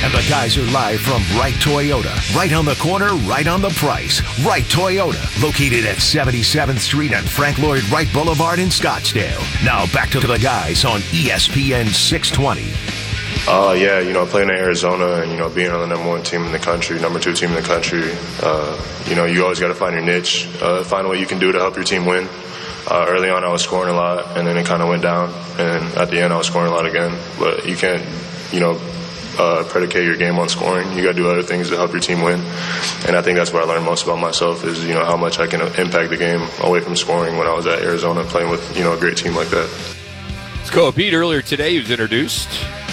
And the guys are live from Wright Toyota. Right on the corner, right on the price. Wright Toyota, located at 77th Street and Frank Lloyd Wright Boulevard in Scottsdale. Now back to the guys on ESPN 620. Playing in Arizona and, being on the number 1 team in the country, number 2 team in the country, you always got to find your niche, find what you can do to help your team win. Early on, I was scoring a lot, and then it kind of went down. And at the end, I was scoring a lot again. But you can't, predicate your game on scoring. You got to do other things to help your team win. And I think that's what I learned most about myself is, how much I can impact the game away from scoring when I was at Arizona playing with, a great team like that. Let's go. Pete, earlier today, he was introduced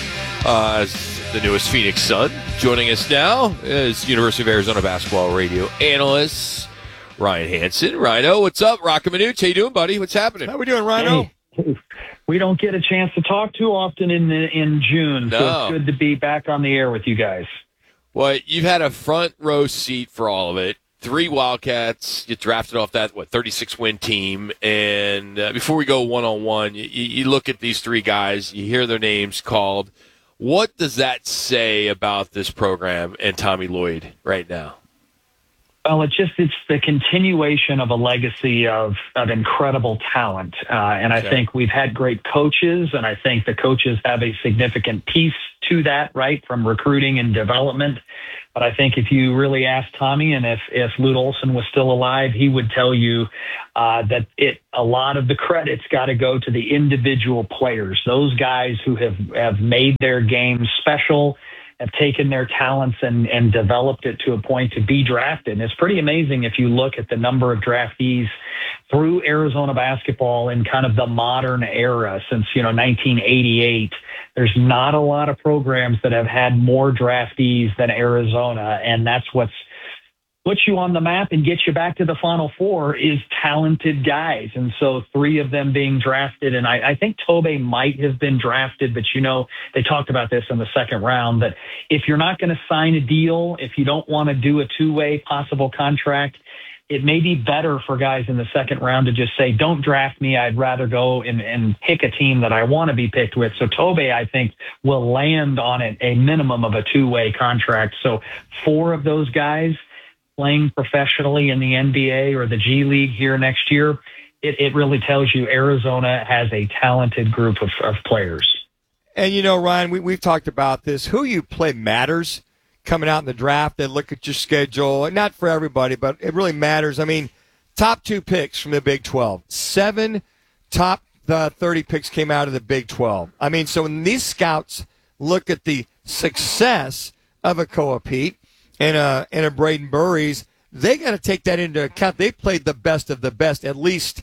as the newest Phoenix Sun. Joining us now is University of Arizona basketball radio analyst Ryan Hansen. Rhino, what's up? Rockamanooch, how you doing, buddy? What's happening? How we doing, Rhino? Hey, we don't get a chance to talk too often in June, so it's good to be back on the air with you guys. Well, you've had a front row seat for all of it. 3 Wildcats get drafted off that 36-win team, and before we go one-on-one, you look at these 3 guys, you hear their names called. What does that say about this program and Tommy Lloyd right now? Well, it's the continuation of a legacy of incredible talent. And I think we've had great coaches, and I think the coaches have a significant piece to that, right, from recruiting and development. But I think if you really ask Tommy, and if Lute Olson was still alive, he would tell you that a lot of the credit's got to go to the individual players, those guys who have made their game special, have taken their talents and developed it to a point to be drafted. And it's pretty amazing if you look at the number of draftees through Arizona basketball in kind of the modern era since, 1988. There's not a lot of programs that have had more draftees than Arizona, and that's what's puts you on the map and gets you back to the Final Four is talented guys. And so 3 of them being drafted, and I think Tobe might have been drafted, but they talked about this in the second round, that if you're not going to sign a deal, if you don't want to do a 2-way possible contract, it may be better for guys in the second round to just say, don't draft me. I'd rather go and pick a team that I want to be picked with. So Tobe, I think, will land on a minimum of a 2-way contract. So 4 of those guys playing professionally in the NBA or the G League here next year, it really tells you Arizona has a talented group of players. And, Ryan, we've talked about this. Who you play matters coming out in the draft. And look at your schedule. Not for everybody, but it really matters. I mean, top 2 picks from the Big 12. 7 top 30 picks came out of the Big 12. I mean, so when these scouts look at the success of a Koa Pete and a Braden Burries, they got to take that into account. They played the best of the best, at least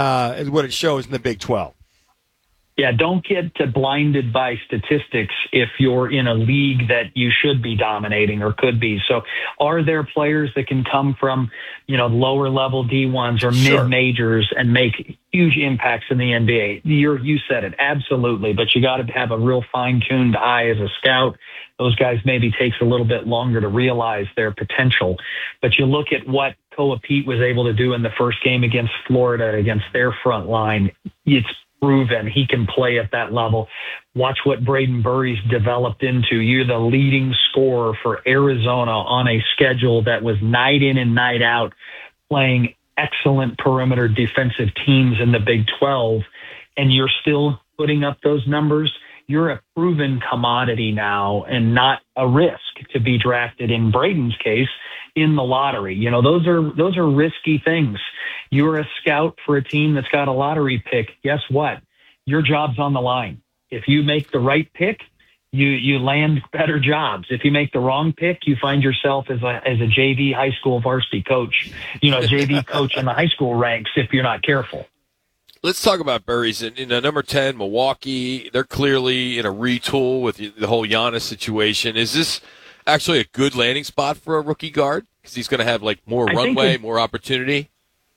is what it shows in the Big 12. Yeah, don't get blinded by statistics if you're in a league that you should be dominating or could be. So are there players that can come from, lower level D1s or mid-majors and make huge impacts in the NBA? You said it, absolutely. But you got to have a real fine-tuned eye as a scout. Those guys maybe takes a little bit longer to realize their potential. But you look at what Koa Pete was able to do in the first game against Florida, against their front line. It's proven he can play at that level. Watch what Braden Burries developed into. You're the leading scorer for Arizona on a schedule that was night in and night out playing excellent perimeter defensive teams in the Big 12, and you're still putting up those numbers. You're a proven commodity now and not a risk to be drafted, in Braden's case, in the lottery. Those are risky things. You're a scout for a team that's got a lottery pick. Guess what? Your job's on the line. If you make the right pick, you land better jobs. If you make the wrong pick, you find yourself as a JV high school varsity coach, JV coach in the high school ranks if you're not careful. Let's talk about Burries. In number 10, Milwaukee, they're clearly in a retool with the whole Giannis situation. Is this actually a good landing spot for a rookie guard? Because he's going to have more runway, more opportunity.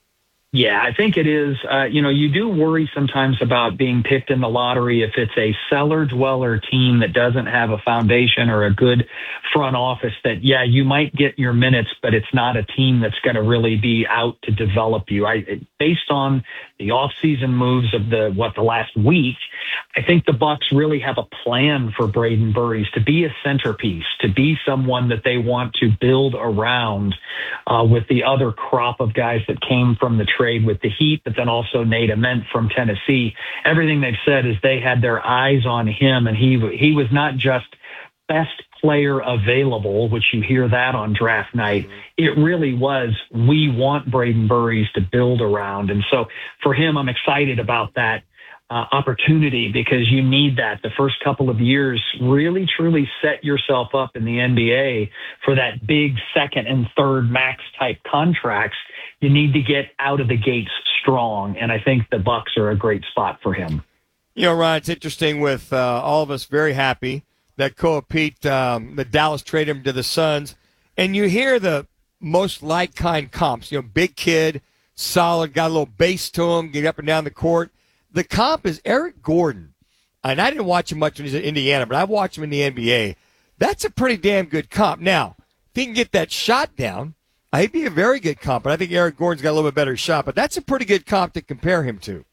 Yeah, I think it is. You do worry sometimes about being picked in the lottery if it's a cellar-dweller team that doesn't have a foundation or a good front office that, you might get your minutes, but it's not a team that's going to really be out to develop you. based on the offseason moves of the last week, I think the Bucks really have a plan for Braden Burries to be a centerpiece, to be someone that they want to build around with the other crop of guys that came from the trade with the Heat, but then also Nate Ament from Tennessee. Everything they've said is they had their eyes on him, and he was not just best player available, which you hear that on draft night. It really was, we want Braden Burries to build around. And so for him, I'm excited about that opportunity, because you need that. The first couple of years, really, truly set yourself up in the NBA for that big second and third max type contracts. You need to get out of the gates strong. And I think the Bucks are a great spot for him. You know, Ryan, it's interesting with all of us very happy that Koa Pete, the Dallas traded him to the Suns. And you hear the most like kind comps, you know, big kid, solid, got a little base to him, get up and down the court. The comp is Eric Gordon. And I didn't watch him much when he was at Indiana, but I watched him in the NBA. That's a pretty damn good comp. Now, if he can get that shot down, he'd be a very good comp. But I think Eric Gordon's got a little bit better shot. But that's a pretty good comp to compare him to.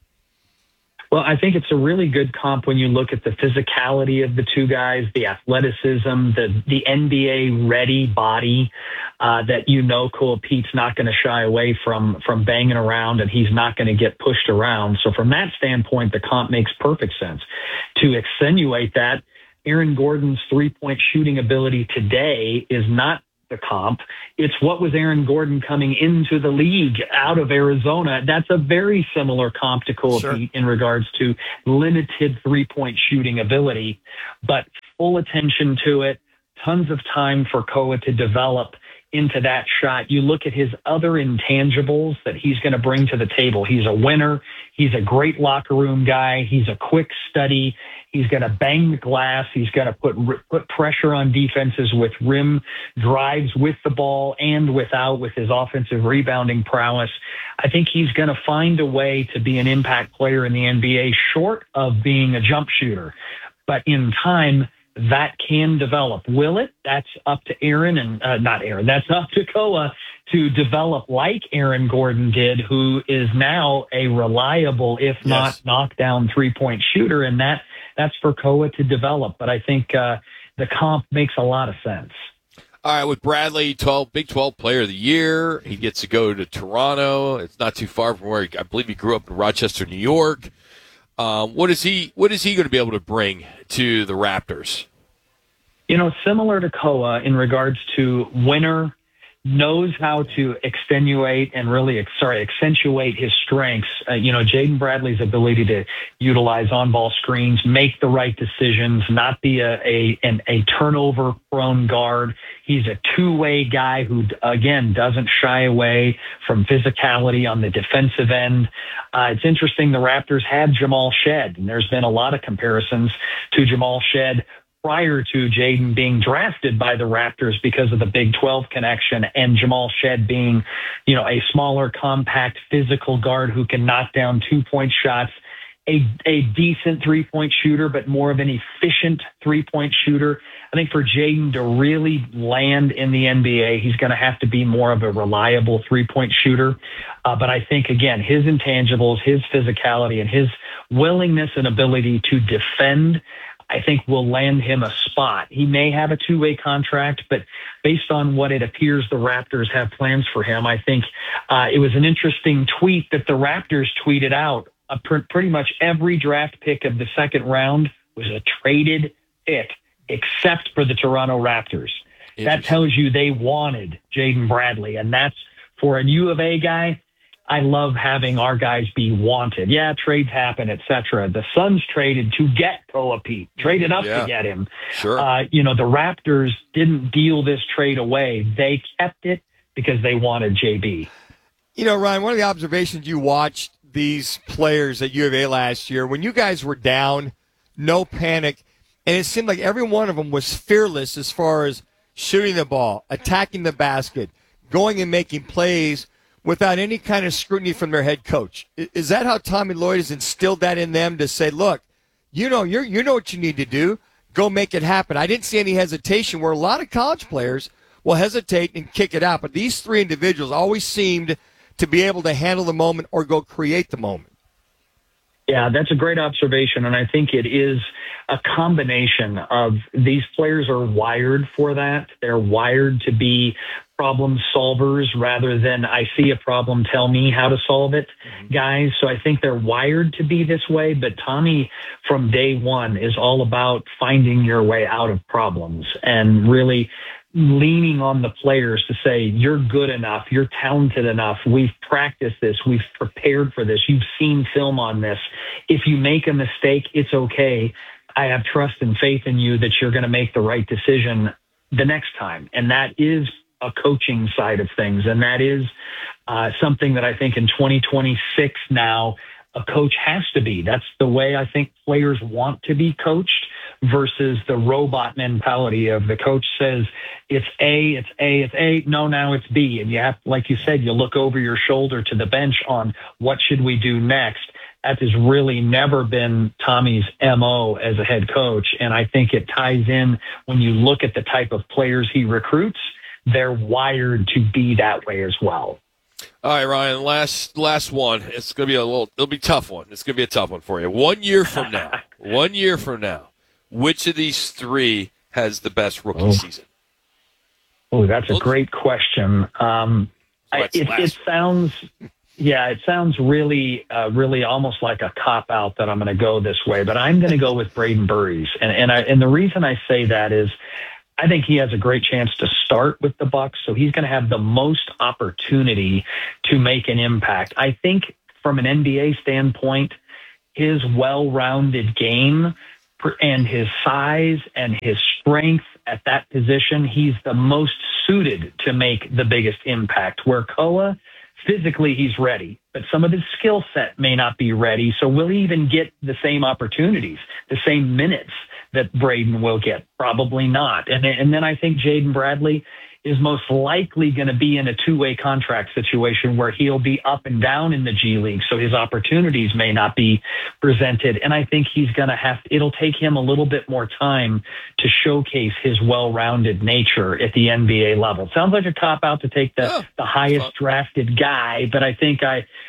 Well, I think it's a really good comp when you look at the physicality of the two guys, the athleticism, the NBA-ready body that Koa Pete's not going to shy away from banging around, and he's not going to get pushed around. So from that standpoint, the comp makes perfect sense. To accentuate that, Aaron Gordon's three-point shooting ability today is not the comp. It's what was Aaron Gordon coming into the league out of Arizona. That's a very similar comp to Koa Pete in regards to limited three-point shooting ability, but full attention to it, tons of time for Koa to develop into that shot. You look at his other intangibles that he's going to bring to the table. He's a winner. He's a great locker room guy. He's a quick study. He's going to bang the glass. He's going to put pressure on defenses with rim drives with the ball and without, with his offensive rebounding prowess. I think he's going to find a way to be an impact player in the NBA, short of being a jump shooter. But in time, that can develop. Will it? That's up to Aaron and not Aaron. That's up to Koa to develop like Aaron Gordon did, who is now a reliable, if not knockdown three-point shooter. And that's for Koa to develop. But I think the comp makes a lot of sense. All right, with Bradley, Big 12 Player of the Year. He gets to go to Toronto. It's not too far from where I believe he grew up in Rochester, New York. What is he going to be able to bring to the Raptors? Similar to Koa in regards to winner, knows how to accentuate his strengths. Jaden Bradley's ability to utilize on-ball screens, make the right decisions, not be a turnover-prone guard. He's a two-way guy who, again, doesn't shy away from physicality on the defensive end. It's interesting, the Raptors had Jamal Shead, and there's been a lot of comparisons to Jamal Shead prior to Jaden being drafted by the Raptors because of the Big 12 connection, and Jamal Shead being, a smaller, compact, physical guard who can knock down two-point shots, a decent three-point shooter, but more of an efficient three-point shooter. I think for Jaden to really land in the NBA, he's going to have to be more of a reliable three-point shooter. But I think, again, his intangibles, his physicality, and his willingness and ability to defend, I think will land him a spot. He may have a two-way contract, but based on what it appears the Raptors have plans for him, I think it was an interesting tweet that the Raptors tweeted out. Pretty much every draft pick of the second round was a traded pick, except for the Toronto Raptors. That tells you they wanted Jaden Bradley, and that's for a U of A guy. I love having our guys be wanted. Yeah, trades happen, etc. The Suns traded to get Koa Pete, traded up to get him. Sure. The Raptors didn't deal this trade away. They kept it because they wanted JB. Ryan, one of the observations you watched these players at U of A last year, when you guys were down, no panic, and it seemed like every one of them was fearless as far as shooting the ball, attacking the basket, going and making plays without any kind of scrutiny from their head coach. Is that how Tommy Lloyd has instilled that in them to say, look, you know what you need to do, go make it happen? I didn't see any hesitation where a lot of college players will hesitate and kick it out, but these three individuals always seemed to be able to handle the moment or go create the moment? Yeah, that's a great observation, and I think it is a combination of these players are wired for that. They're wired to be problem solvers rather than I see a problem, tell me how to solve it, guys. So I think they're wired to be this way, but Tommy from day one is all about finding your way out of problems and really leaning on the players to say, you're good enough, you're talented enough, we've practiced this, we've prepared for this, you've seen film on this. If you make a mistake, it's okay. I have trust and faith in you that you're going to make the right decision the next time. And that is a coaching side of things. And that is something that I think in 2026 now, a coach has to be. That's the way I think players want to be coached versus the robot mentality of the coach says, it's A, it's A, it's A. No, now it's B. And you have, like you said, you look over your shoulder to the bench on what should we do next. That has really never been Tommy's MO as a head coach. And I think it ties in when you look at the type of players he recruits, they're wired to be that way as well. All right, Ryan, last one. It's going to be it'll be a tough one. It's going to be a tough one for you. 1 year from now, which of these three has the best rookie season? Oh, that's a great question. It sounds really almost like a cop out that I'm going to go this way, but I'm going to go with Braden Burries. And the reason I say that is I think he has a great chance to start with the Bucs, so he's going to have the most opportunity to make an impact. I think from an NBA standpoint, his well-rounded game and his size and his strength at that position, he's the most suited to make the biggest impact. Where Koa, physically he's ready, but some of his skill set may not be ready. So will he even get the same opportunities, the same minutes that Braden will get? Probably not. And then I think Jaden Bradley is most likely going to be in a two-way contract situation where he'll be up and down in the G League, so his opportunities may not be presented. And I think he's going to it'll take him a little bit more time to showcase his well-rounded nature at the NBA level. It sounds like a cop-out to take the highest drafted guy, but I think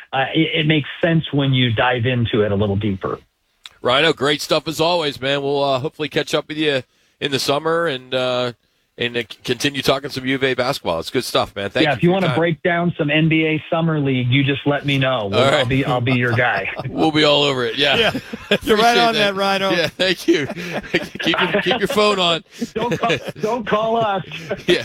it makes sense when you dive into it a little deeper. Rhino, great stuff as always, man. We'll hopefully catch up with you in the summer and continue talking some U of A basketball. It's good stuff, man. Thank you. If you want to break down some NBA summer league, you just let me know. I'll be your guy. We'll be all over it. Yeah. You're right on that, Rhino. Yeah, thank you. keep your phone on. Don't call us. Yeah.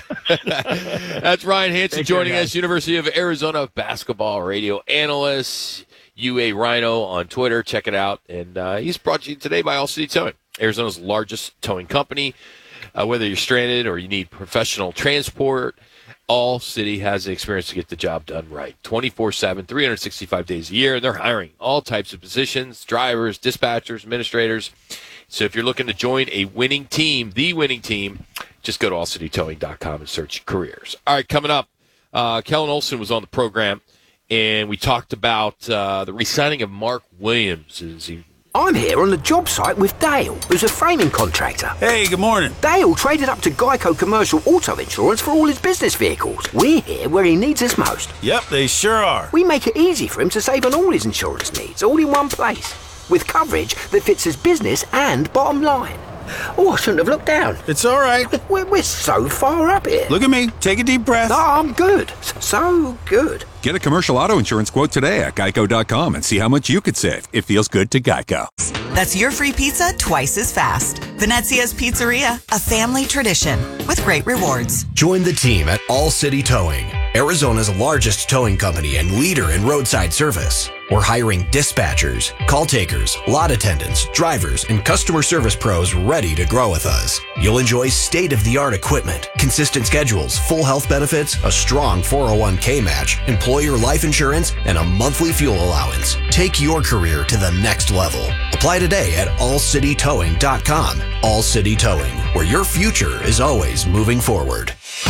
That's Ryan Hansen joining us, University of Arizona basketball radio analyst, UA Rhino on Twitter. Check it out. And he's brought to you today by All City Towing, Arizona's largest towing company. Whether you're stranded or you need professional transport, All City has the experience to get the job done right. 24/7, 365 days a year. And they're hiring all types of positions, drivers, dispatchers, administrators. So if you're looking to join a winning team, the winning team, just go to allcitytowing.com and search careers. All right, coming up, Kellen Olson was on the program, and we talked about the re-signing of Mark Williams. I'm here on the job site with Dale, who's a framing contractor. Hey, good morning. Dale traded up to Geico Commercial Auto Insurance for all his business vehicles. We're here where he needs us most. Yep, they sure are. We make it easy for him to save on all his insurance needs, all in one place, with coverage that fits his business and bottom line. Oh, I shouldn't have looked down. It's all right. We're so far up here. Look at me. Take a deep breath. No, I'm good. So good. Get a commercial auto insurance quote today at geico.com and see how much you could save. It feels good to Geico. That's your free pizza twice as fast. Venezia's Pizzeria, a family tradition with great rewards. Join the team at All City Towing, Arizona's largest towing company and leader in roadside service. We're hiring dispatchers, call takers, lot attendants, drivers, and customer service pros ready to grow with us. You'll enjoy state-of-the-art equipment, consistent schedules, full health benefits, a strong 401k match, employer life insurance, and a monthly fuel allowance. Take your career to the next level. Apply today at allcitytowing.com. All City Towing, where your future is always moving forward.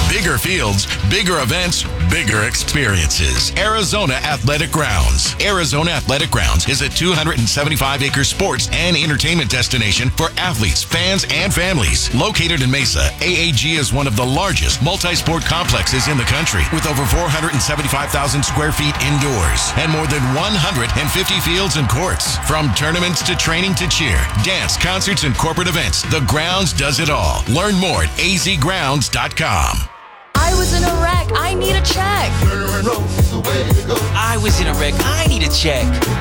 Bigger fields, bigger events, bigger experiences. Arizona Athletic Grounds. Arizona Athletic Grounds is a 275-acre sports and entertainment destination for athletes, fans, and families. Located in Mesa, AAG is one of the largest multi-sport complexes in the country, with over 475,000 square feet indoors and more than 150 fields and courts. From tournaments to training to cheer, dance, concerts, and corporate events, the Grounds does it all. Learn more at azgrounds.com. I was in a wreck. I need a check. I was in a wreck. I need a check.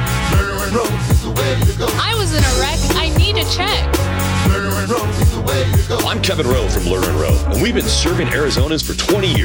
I was in a wreck. I need a check. I'm Kevin Rowe from Lerner & Rowe, and we've been serving Arizonans for 20 years.